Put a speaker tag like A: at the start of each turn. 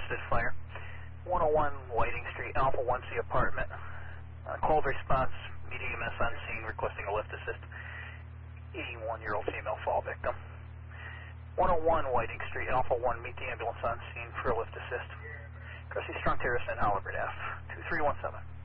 A: listed fire. 101 Whiting Street, Alpha 1C apartment. Called response, meet EMS on scene requesting a lift assist. 81-year-old female fall victim. 101 Whiting Street, Alpha 1, meet the ambulance on scene for a lift assist. Cressy Strong Terrace and Holabird F. 2317.